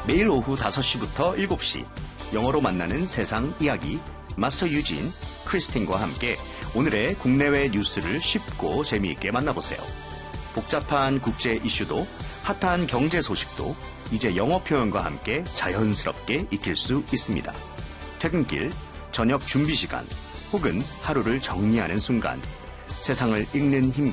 매일 오후 5시부터 7시 영어로 만나는 세상 이야기 마스터 유진, 크리스틴과 함께 오늘의 국내외 뉴스를 쉽고 재미있게 만나보세요. 복잡한 국제 이슈도 핫한 경제 소식도 이제 영어 표현과 함께 자연스럽게 익힐 수 있습니다. 퇴근길, 저녁 준비 시간 혹은 하루를 정리하는 순간 세상을 읽는 힘과